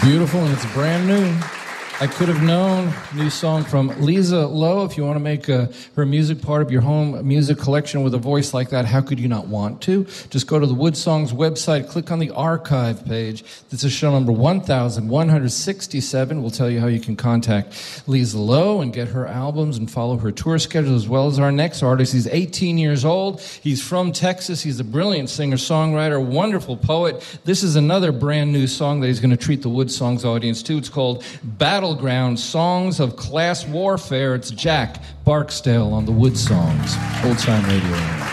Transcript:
Beautiful, and it's brand new. I Could Have Known, new song from Lisa Lowe. If you want to make her music part of your home music collection with a voice like that, how could you not want to? Just go to the Wood Songs website, click on the archive page. This is show number 1167. We'll tell you how you can contact Lisa Lowe and get her albums and follow her tour schedule, as well as our next artist. He's 18 years old. He's from Texas. He's a brilliant singer-songwriter, wonderful poet. This is another brand new song that he's going to treat the Wood Songs audience to. It's called Battleground Songs of Class Warfare. It's Jack Barksdale on the Wood Songs, Old Time Radio.